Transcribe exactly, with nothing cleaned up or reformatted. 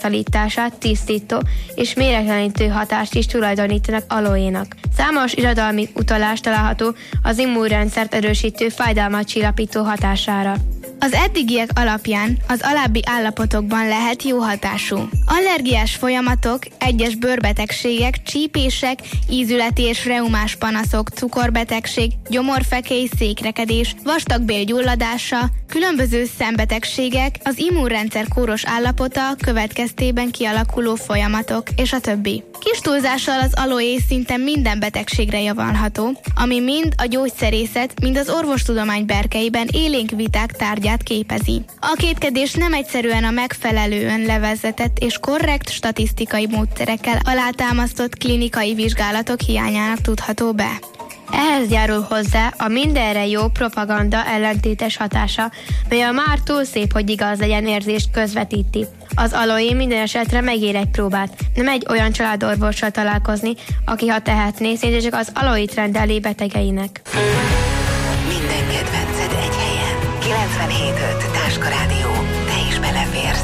megtisztítását, tisztító és méregtelenítő hatást is tulajdonítanak aloénak. Számos irodalmi utalás található az immunrendszert erősítő, fájdalmat csillapító hatására. Az eddigiek alapján az alábbi állapotokban lehet jó hatású. Allergiás folyamatok, egyes bőrbetegségek, csípések, ízületi és reumás panaszok, cukorbetegség, gyomorfekély, székrekedés, vastagbél gyulladása, különböző szembetegségek, az immunrendszer kóros állapota következtében kialakuló folyamatok, és a többi. Kis túlzással az aloé szinte minden betegségre javalható, ami mind a gyógyszerészet, mind az orvostudomány berkeiben élénk viták tárgyát képezi. A kétkedés nem egyszerűen a megfelelően levezetett és korrekt statisztikai módszerekkel alátámasztott klinikai vizsgálatok hiányának tudható be. Ehhez járul hozzá a mindenre jó propaganda ellentétes hatása, mely a már túl szép, hogy igaz legyen érzést közvetíti. Az aloé minden esetre megér egy próbát. Nem egy olyan családorvossal találkozni, aki ha tehetné, szinte csak az aloét rendeli betegeinek. Minden kedvenced egy helyen. kilencvenhét öt Táska Rádió. Te is beleférsz.